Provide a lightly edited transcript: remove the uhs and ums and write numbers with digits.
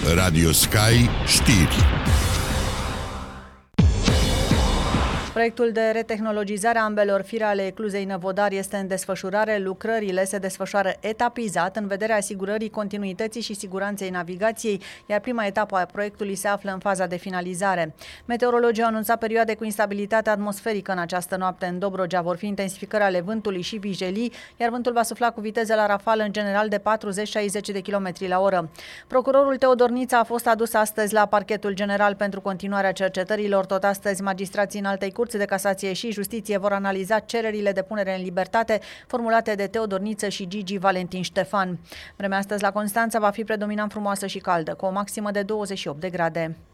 Radio Sky Știri. Proiectul de retehnologizare a ambelor fire ale ecluzei Năvodari este în desfășurare. Lucrările se desfășoară etapizat în vederea asigurării continuității și siguranței navigației, iar prima etapă a proiectului se află în faza de finalizare. Meteorologii au anunțat perioade cu instabilitate atmosferică în această noapte. În Dobrogea vor fi intensificări ale vântului și vijelii, iar vântul va sufla cu viteze la rafală în general de 40-60 de km la oră. Procurorul Teodor Nița a fost adus astăzi la parchetul general pentru continuarea cercetărilor. Tot astăzi, magistrații Înaltei Curți de Casație și Justiție vor analiza cererile de punere în libertate formulate de Teodor Niță și Gigi Valentin Ștefan. Vremea astăzi la Constanța va fi predominant frumoasă și caldă, cu o maximă de 28 de grade.